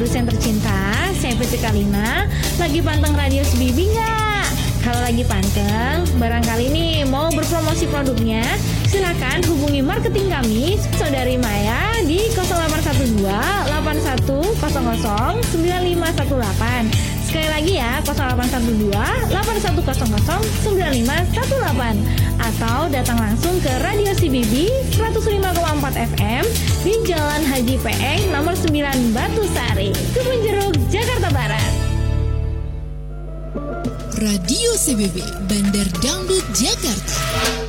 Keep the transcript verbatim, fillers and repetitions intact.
produsen tercinta, saya Putri Kalina. Lagi panteng radio C B B nggak? Kalau lagi panteng, barangkali nih mau berpromosi produknya, silakan hubungi marketing kami, Saudari Maya di nol delapan satu dua delapan satu nol nol sembilan lima satu delapan. Sekali lagi ya, nol delapan satu dua delapan satu nol nol sembilan lima satu delapan. Atau datang langsung ke Radio C B B seratus lima koma empat F M di Jalan Haji Peeng nomor sembilan Batu Sari, Kebun Jeruk, Jakarta Barat. Radio C B B, Bandar Dangdut Jakarta.